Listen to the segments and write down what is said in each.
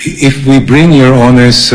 if we bring Your Honor's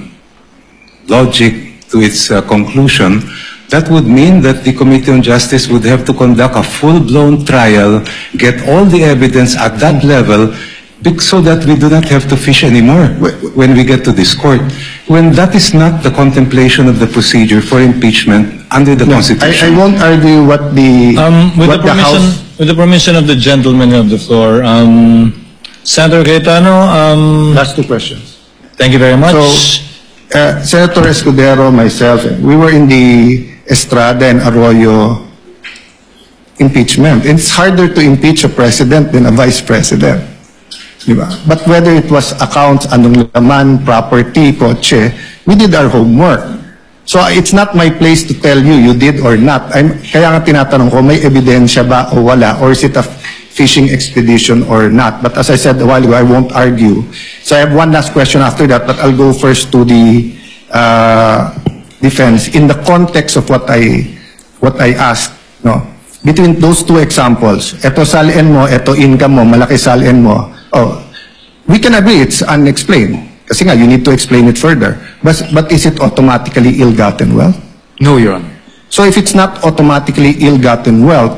logic to its conclusion, that would mean that the Committee on Justice would have to conduct a full-blown trial, get all the evidence at that level, so that we do not have to fish anymore when we get to this court. When that is not the contemplation of the procedure for impeachment under the Constitution. I won't argue what the House... With the permission of the gentleman of the floor, Senator Cayetano, Last two questions. thank you very much. So, Senator Escudero, myself, we were in the Estrada and Arroyo impeachment. It's harder to impeach a president than a vice president. Diba? But whether it was accounts, anong laman, property, kotse, we did our homework. So it's not my place to tell you, you did or not. Kaya nga tinatanong ko, may ebidensya ba o wala? Or is it a fishing expedition or not? But as I said a while ago, I won't argue. So I have one last question after that, but I'll go first to the defense. In the context of what I asked, no? Between those two examples, eto salin mo, eto income mo, malaki salin mo, we can agree it's unexplained. Kasi nga, you need to explain it further. But is it automatically ill-gotten wealth? No, Your Honor. So if it's not automatically ill-gotten wealth,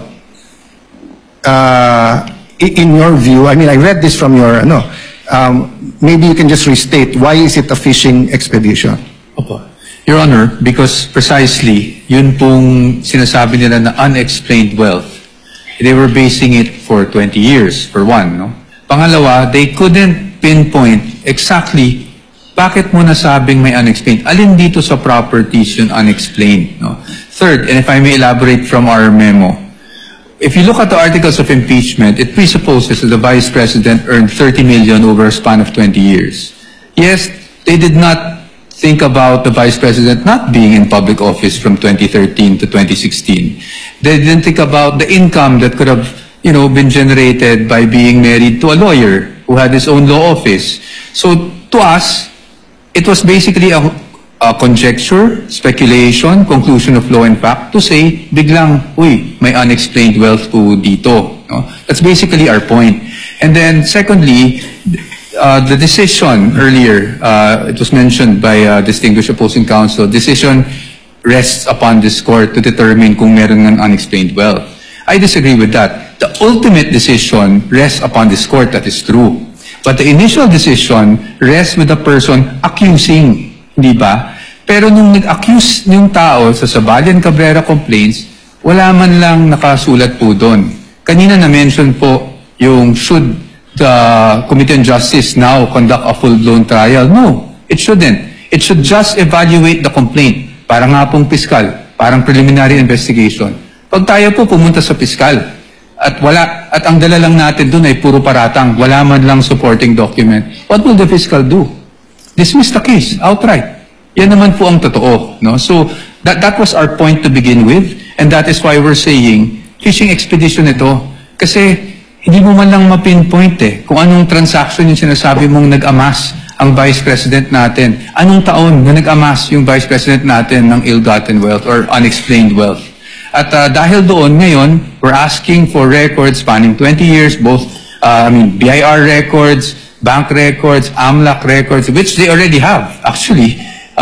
in your view, I mean, I read this from your, maybe you can just restate, why is it a fishing expedition? Opo. Your Honor, because precisely, yun pong sinasabi nila na unexplained wealth, they were basing it for 20 years, for one, no? Pangalawa, they couldn't pinpoint exactly bakit mo nasabing may unexplained. Alin dito sa properties yung unexplained, no? Third, and if I may elaborate from our memo, if you look at the articles of impeachment, it presupposes that the Vice President earned 30 million over a span of 20 years. Yes, they did not think about the Vice President not being in public office from 2013 to 2016. They didn't think about the income that could have, been generated by being married to a lawyer who had his own law office. So to us, it was basically a conjecture, speculation, conclusion of law and fact to say, biglang, uy, may unexplained wealth po dito. No? That's basically our point. And then secondly, the decision earlier, it was mentioned by distinguished opposing counsel, decision rests upon this court to determine kung meron ng unexplained wealth. I disagree with that. The ultimate decision rests upon this court, that is true. But the initial decision rests with the person accusing, di ba? Pero nung nag-accuse yung tao sa Sabalian Cabrera complaints, wala man lang nakasulat po doon. Kanina na-mention po yung should the Committee on Justice now conduct a full-blown trial. No, it shouldn't. It should just evaluate the complaint. Parang nga pong piskal, parang preliminary investigation. Pag tayo po pumunta sa piskal, at ang dala lang natin doon ay puro paratang, wala man lang supporting document, what will the fiscal do? Dismiss the case outright. Yan naman po ang totoo. No? So, that was our point to begin with, and that is why we're saying, fishing expedition ito. Kasi, hindi mo man lang ma-pinpoint kung anong transaction yung sinasabi mong nag-amass ang Vice President natin. Anong taon na nag-amass yung Vice President natin ng ill-gotten wealth or unexplained wealth. At dahil doon, ngayon, we're asking for records spanning 20 years, both, BIR records, bank records, AMLAC records, which they already have, actually,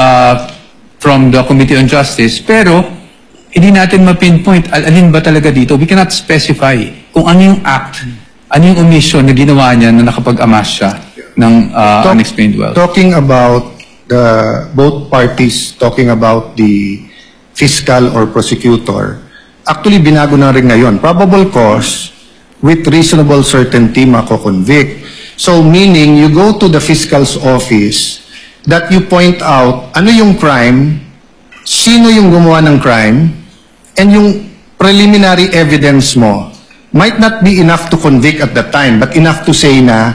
from the Committee on Justice. Pero, hindi natin ma-pinpoint, alin ba talaga dito? We cannot specify kung ano yung act, ano yung omission na ginawa niya na nakapag-amass siya ng unexplained wealth. Talking about both parties, talking about the fiscal or prosecutor, actually binago na rin ngayon. Probable cause, with reasonable certainty, mako-convict. So meaning, you go to the fiscal's office, that you point out, ano yung crime, sino yung gumawa ng crime, and yung preliminary evidence mo might not be enough to convict at the time, but enough to say na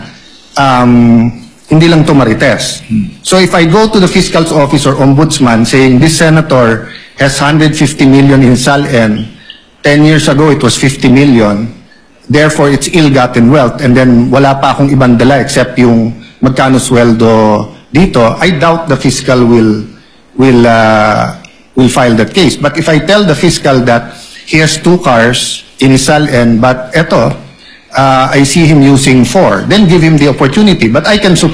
hindi lang to marites. So if I go to the fiscal's office or ombudsman saying this senator has 150 million in SALN, 10 years ago it was 50 million, therefore it's ill-gotten wealth, and then wala pa akong ibang dala except yung magkano sweldo dito, I doubt the fiscal will file that case. But if I tell the fiscal that he has 2 cars in his SALN, but eto, I see him using 4, then give him the opportunity. But I can